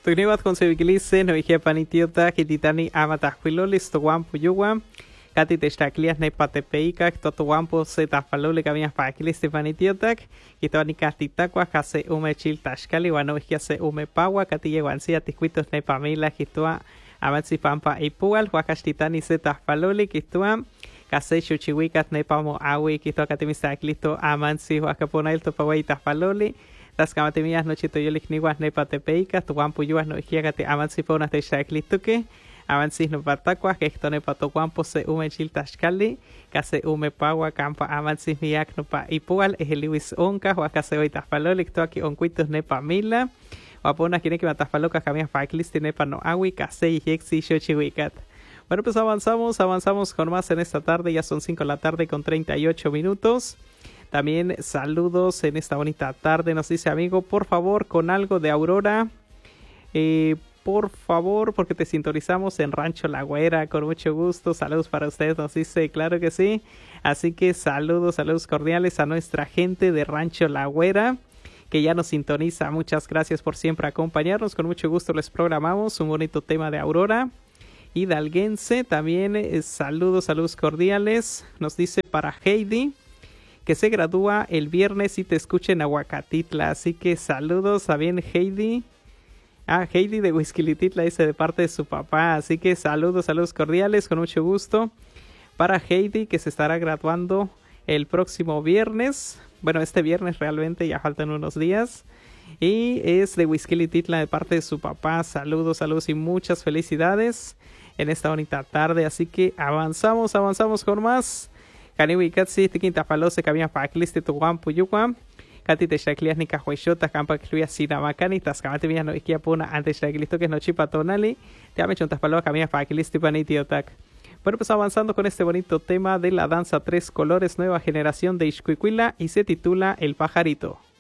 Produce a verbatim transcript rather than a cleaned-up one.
Tugniwat conseguilice no ije panitiota kititani amatajuilolis toguampo yuguam. Kati textaclias nepatepeica, totoguampo setafalole cabinas paquilis tepanitiotac, y toani catitacua, case ume chiltashcali, guanoiskia se ume pagua, catille guancia tiscuitos nepamila, quitua amatsi pampa y pual, huacastitani setafalole, quitua. Case chuchihuicas nepamo awi, quitua catimistaclito amansi, huacaponail topaguaitas falole. Las camatemías nochitoyolik niguas nepatepeica, tuguampo yuas no higiagate amansi ponas de shaclituque. Avancis no patacuas, que esto ne patoguampo se ume chiltashcali, case ume pagua campa avancis miak no pa ipual, es el Luis onca, o acá se oitas palolik, to aquí oncuitos nepa mila, o aponas quiere que matas palocas camias paquilisti nepa no agui, case y hexi xochihuicat. Bueno, pues avanzamos, avanzamos con más en esta tarde, ya son cinco de la tarde con treinta y ocho minutos. También saludos en esta bonita tarde, nos dice amigo, por favor, con algo de Aurora, eh, por favor, porque te sintonizamos en Rancho La Güera, con mucho gusto. Saludos para ustedes, nos dice, claro que sí. Así que saludos, saludos cordiales a nuestra gente de Rancho La Güera, que ya nos sintoniza. Muchas gracias por siempre acompañarnos. Con mucho gusto les programamos un bonito tema de Aurora. Hidalguense, también eh, saludos, saludos cordiales. Nos dice para Heidi, que se gradúa el viernes y te escucha en Aguacatitla. Así que saludos a bien Heidi. Ah, Heidi de Huizquilititla dice de parte de su papá. Así que saludos, saludos cordiales, con mucho gusto. Para Heidi, que se estará graduando el próximo viernes. Bueno, este viernes realmente, ya faltan unos días. Y es de Huizquilititla de parte de su papá. Saludos, saludos y muchas felicidades en esta bonita tarde. Así que avanzamos, avanzamos con más. Caniwi Katsi, Tiquintapalose, Cabina Pacliste, Tuguam, Puyuquam. Kati te shaklias ni cajuechota, campa que fluya sin amacani, tascamate mías no isquia puna antes shaklisto que es no chipa tonali, te ame chontas paloas caminas para que listo panitiotac. Bueno, pues avanzando con este bonito tema de la danza tres colores, nueva generación de Ixcuicuila y se titula El Pajarito.